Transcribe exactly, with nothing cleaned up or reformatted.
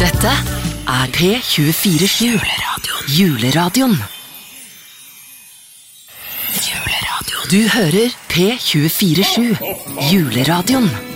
Dette er P tjuefire sju Juleradioen. Juleradioen. Juleradioen. Du hører P tjuefire sju Juleradioen.